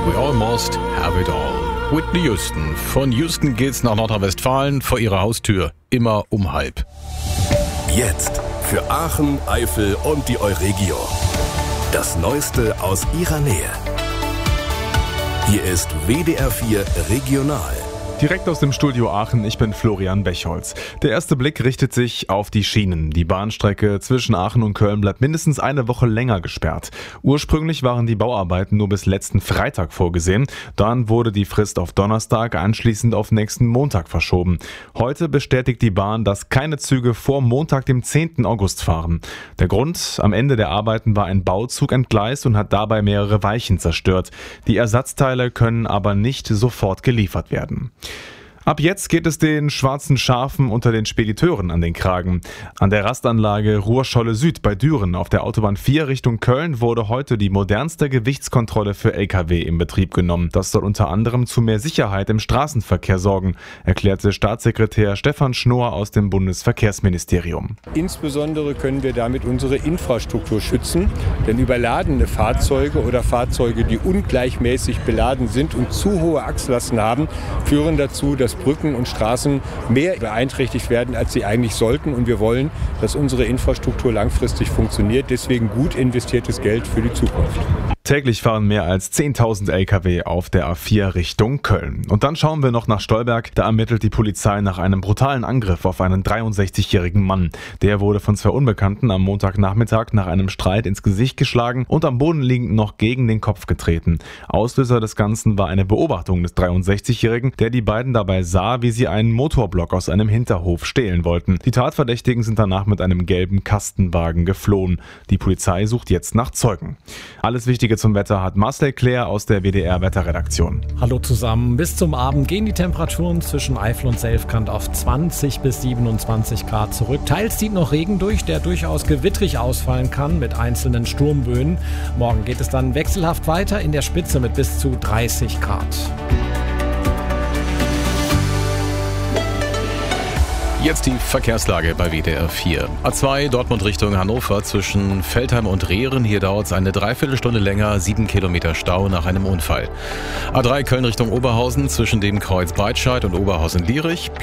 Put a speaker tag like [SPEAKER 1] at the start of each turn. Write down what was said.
[SPEAKER 1] We almost have it all. Whitney Houston. Von Houston geht's nach Nordrhein-Westfalen, vor ihrer Haustür, immer um 12:30.
[SPEAKER 2] Jetzt für Aachen, Eifel und die Euregio. Das Neueste aus ihrer Nähe. Hier ist WDR 4 Regional.
[SPEAKER 3] Direkt aus dem Studio Aachen, ich bin Florian Bechholz. Der erste Blick richtet sich auf die Schienen. Die Bahnstrecke zwischen Aachen und Köln bleibt mindestens eine Woche länger gesperrt. Ursprünglich waren die Bauarbeiten nur bis letzten Freitag vorgesehen. Dann wurde die Frist auf Donnerstag, anschließend auf nächsten Montag verschoben. Heute bestätigt die Bahn, dass keine Züge vor Montag, dem 10. August fahren. Der Grund: am Ende der Arbeiten war ein Bauzug entgleist und hat dabei mehrere Weichen zerstört. Die Ersatzteile können aber nicht sofort geliefert werden. Ab jetzt geht es den schwarzen Schafen unter den Spediteuren an den Kragen. An der Rastanlage Ruhrscholle Süd bei Düren auf der Autobahn 4 Richtung Köln wurde heute die modernste Gewichtskontrolle für Lkw in Betrieb genommen. Das soll unter anderem zu mehr Sicherheit im Straßenverkehr sorgen, erklärte Staatssekretär Stefan Schnohr aus dem Bundesverkehrsministerium.
[SPEAKER 4] Insbesondere können wir damit unsere Infrastruktur schützen, denn überladene Fahrzeuge oder Fahrzeuge, die ungleichmäßig beladen sind und zu hohe Achslasten haben, führen dazu, dass Brücken und Straßen mehr beeinträchtigt werden, als sie eigentlich sollten. Und wir wollen, dass unsere Infrastruktur langfristig funktioniert. Deswegen gut investiertes Geld für die Zukunft.
[SPEAKER 3] Täglich fahren mehr als 10.000 Lkw auf der A4 Richtung Köln. Und dann schauen wir noch nach Stolberg. Da ermittelt die Polizei nach einem brutalen Angriff auf einen 63-jährigen Mann. Der wurde von zwei Unbekannten am Montagnachmittag nach einem Streit ins Gesicht geschlagen und am Boden liegend noch gegen den Kopf getreten. Auslöser des Ganzen war eine Beobachtung des 63-Jährigen, der die beiden dabei sah, wie sie einen Motorblock aus einem Hinterhof stehlen wollten. Die Tatverdächtigen sind danach mit einem gelben Kastenwagen geflohen. Die Polizei sucht jetzt nach Zeugen. Alles Wichtige zum Wetter hat Marcel Claire aus der WDR-Wetterredaktion.
[SPEAKER 5] Hallo zusammen. Bis zum Abend gehen die Temperaturen zwischen Eifel und Selfkant auf 20 bis 27 Grad zurück. Teils zieht noch Regen durch, der durchaus gewittrig ausfallen kann mit einzelnen Sturmböen. Morgen geht es dann wechselhaft weiter, in der Spitze mit bis zu 30 Grad.
[SPEAKER 1] Jetzt die Verkehrslage bei WDR 4. A2 Dortmund Richtung Hannover zwischen Veltheim und Rehren. Hier dauert es eine Dreiviertelstunde länger, 7 Kilometer Stau nach einem Unfall. A3 Köln Richtung Oberhausen zwischen dem Kreuz Breitscheid und Oberhausen-Lierich.